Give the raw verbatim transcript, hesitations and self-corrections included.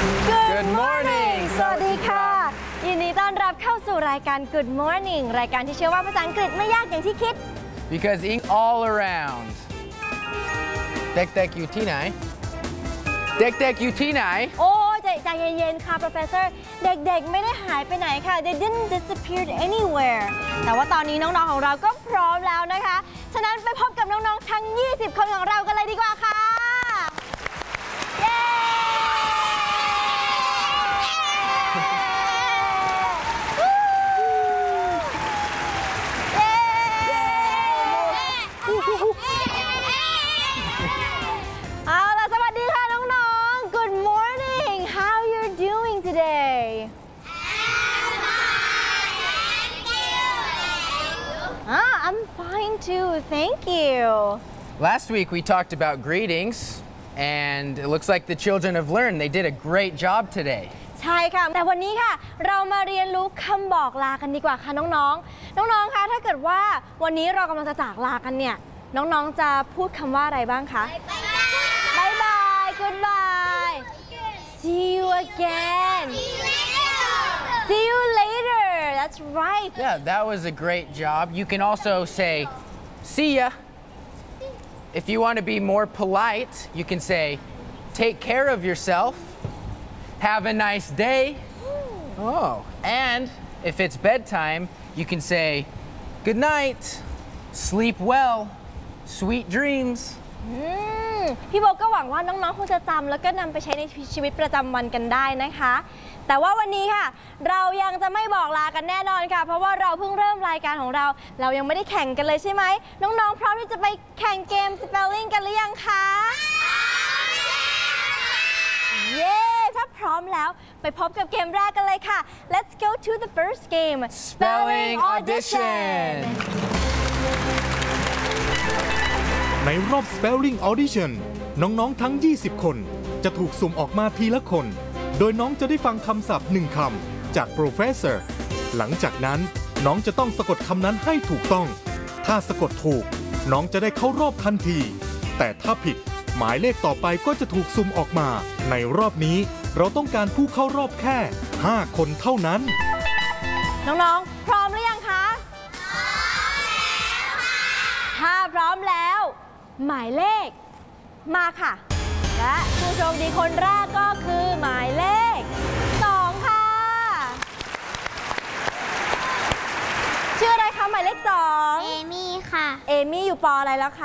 Good morning สวัสดีค่ะยินดีต้อนรับเข้าสู่รายการ Good Morning รายการที่เชื่อว่าภาษาอังกฤษไม่ยากอย่างที่คิด Because ink all around เด็กๆอยู่ที่ไหนเด็กๆอยู่ที่ไหนโอ้ใจใจเย็นๆค่ะ Professor เด็กๆไม่ได้หายไปไหนค่ะ They didn't disappear anywhere แต่ว่าตอนนี้น้องๆของเราก็พร้อมแล้วนะคะฉะนั้นไปพบกับน้องๆทั้งยี่สิบคนของเรากันเลยดีกว่าค่ะเย้เอาล่ะสวัสดีค่ะน้องๆ Good morning How you doing today Ah, I'm fine too thank you Last week we talked about greetings and it looks like the children have learned they did a great job today ใช่ค่ะแต่วันนี้ค่ะเรามาเรียนรู้คำบอกลากันดีกว่าค่ะน้องๆน้องๆคะถ้าเกิดว่าวันนี้เรากำลังจะจากลากันเนี่ยน้องๆจะพูดคำว่าอะไรบ้างคะบายบาย goodbye see you again see you later that's right Yeah that was a great job You can also say see ya If you want to be more polite you can say take care of yourself Have a nice day Oh and if it's bedtime you can say good night Sleep well Sweet dreams พี่โบก็หวังว่าน้องๆคงจะจำแล้วก็นำไปใช้ในชีวิตประจำวันกันได้นะคะแต่ว่าวันนี้ค่ะเรายังจะไม่บอกลากันแน่นอนค่ะเพราะว่าเราเพิ่งเริ่มรายการของเราเรายังไม่ได้แข่งกันเลยใช่ไหมน้องๆพร้อมที่จะไปแข่งเกม spelling กันหรือยังคะเย้ถ้าพร้อมแล้วไปพบกับเกมแรกกันเลยค่ะ Let's go to the first game Spelling Audition ในรอบ Spelling Audition น้องๆทั้งยี่สิบคนจะถูกสุ่มออกมาทีละคนโดยน้องจะได้ฟังคำศัพท์หนึ่งคำจาก Professor หลังจากนั้นน้องจะต้องสะกดคำนั้นให้ถูกต้องถ้าสะกดถูกน้องจะได้เข้ารอบทันทีแต่ถ้าผิดหมายเลขต่อไปก็จะถูกสุ่มออกมาในรอบนี้เราต้องการผู้เข้ารอบแค่ห้าคนเท่านั้นน้องๆพร้อมหรือยังคะถ้าพร้อมแล้วหมายเลขมาค่ะและผู้โชคดีคนแรกก็คือหมายเลขสองค่ะชื่ออะไรคะหมายเลขสองเอมี่ค่ะเอมี่อยู่ป.อะไรแล้วคะ